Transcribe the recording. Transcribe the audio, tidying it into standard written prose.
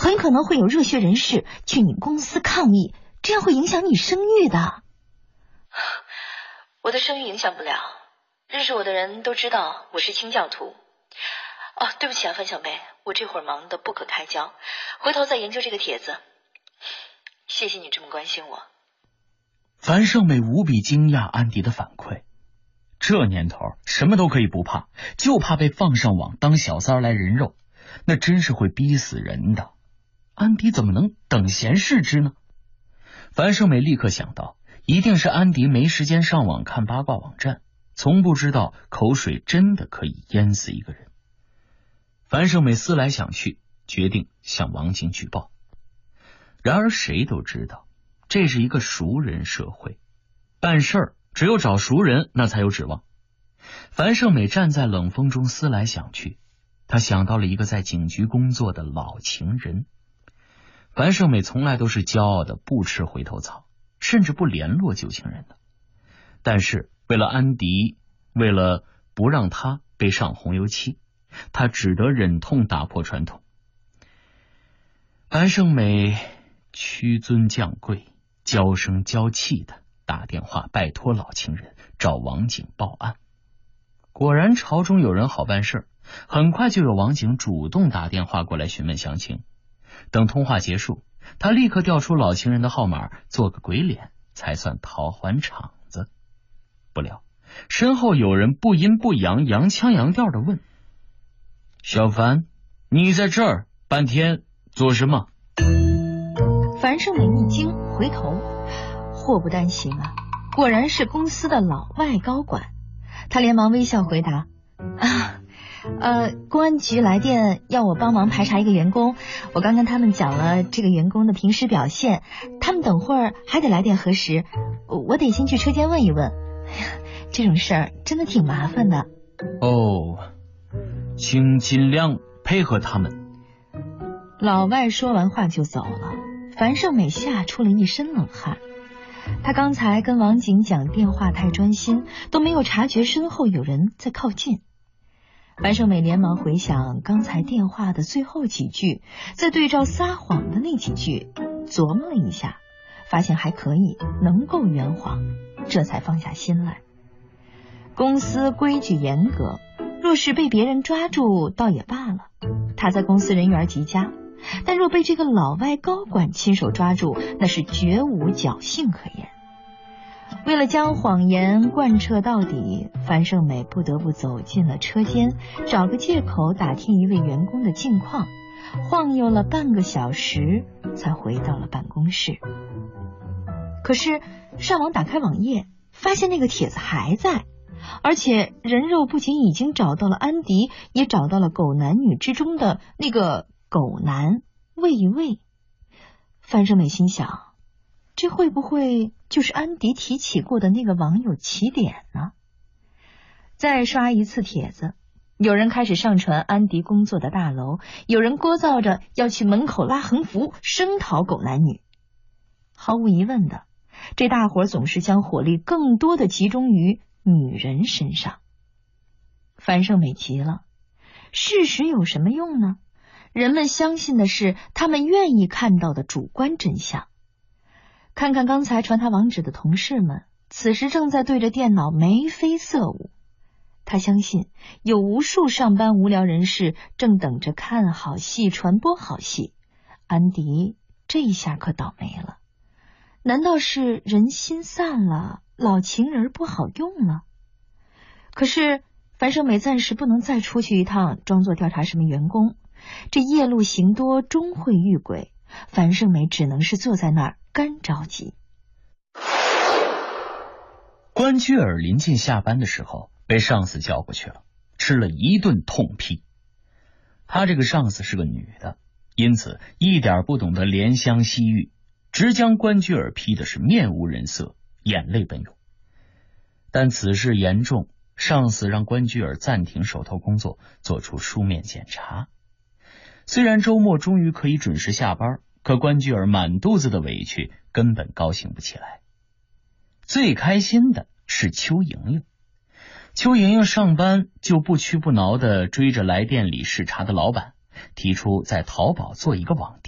很可能会有热血人士去你公司抗议，这样会影响你声誉的。 我的声誉影响不了，认识我的人都知道我是清教徒。哦，对不起啊，樊小梅，我这会儿忙得不可开交，回头再研究这个帖子。谢谢你这么关心我。 樊胜美无比惊讶安迪的反馈，这年头什么都可以不怕，就怕被放上网当小三来人肉，那真是会逼死人的。安迪怎么能等闲视之呢？樊胜美立刻想到，一定是安迪没时间上网看八卦网站，从不知道口水真的可以淹死一个人。樊胜美思来想去，决定向王景举报。然而谁都知道，这是一个熟人社会，办事儿只有找熟人，那才有指望。樊胜美站在冷风中思来想去，她想到了一个在警局工作的老情人。樊胜美从来都是骄傲的不吃回头草，甚至不联络旧情人的。但是为了安迪，为了不让他被上红油漆，他只得忍痛打破传统。樊胜美屈尊降贵，娇声娇气的打电话拜托老情人找王景报案。果然朝中有人好办事，很快就有王景主动打电话过来询问详情。等通话结束，他立刻调出老情人的号码，做个鬼脸，才算讨还场子。不料身后有人不阴不阳，洋腔洋调的问：小樊，你在这儿半天做什么？ 樊胜美一惊，回头，祸不单行啊，果然是公司的老外高管。他连忙微笑回答：公安局来电要我帮忙排查一个员工，我刚跟他们讲了这个员工的平时表现，他们等会儿还得来电核实，我得先去车间问一问。这种事儿真的挺麻烦的。 哦，请尽量配合他们。 老外说完话就走了，樊胜美吓出了一身冷汗。他刚才跟王景讲电话太专心，都没有察觉身后有人在靠近。樊胜美连忙回想刚才电话的最后几句，再对照撒谎的那几句，琢磨了一下，发现还可以，能够圆谎，这才放下心来。公司规矩严格，若是被别人抓住倒也罢了，他在公司人缘极佳，但若被这个老外高管亲手抓住，那是绝无侥幸可言。为了将谎言贯彻到底，樊胜美不得不走进了车间，找个借口打听一位员工的近况，晃悠了半个小时才回到了办公室。可是上网打开网页，发现那个帖子还在，而且人肉不仅已经找到了安迪，也找到了狗男女之中的那个狗男魏魏。樊胜美心想，这会不会就是安迪提起过的那个网友起点呢？再刷一次帖子，有人开始上传安迪工作的大楼，有人聒噪着要去门口拉横幅声讨狗男女。毫无疑问的，这大伙总是将火力更多的集中于女人身上。樊胜美急了，事实有什么用呢？人们相信的是他们愿意看到的主观真相。看看刚才传他网址的同事们，此时正在对着电脑眉飞色舞。他相信有无数上班无聊人士正等着看好戏、传播好戏。安迪这一下可倒霉了，难道是人心散了，老情人不好用了？可是樊胜美暂时不能再出去一趟，装作调查什么员工。这夜路行多终会遇鬼，樊胜美只能是坐在那儿干着急。 关雎尔临近下班的时候被上司叫过去了，吃了一顿痛批。他这个上司是个女的，因此一点不懂得怜香惜玉，直将关雎尔批的是面无人色，眼泪奔涌。但此事严重，上司让关雎尔暂停手头工作，做出书面检查。虽然周末终于可以准时下班，可关雎尔满肚子的委屈，根本高兴不起来。最开心的是邱莹莹。邱莹莹上班就不屈不挠地追着来店里视察的老板，提出在淘宝做一个网店。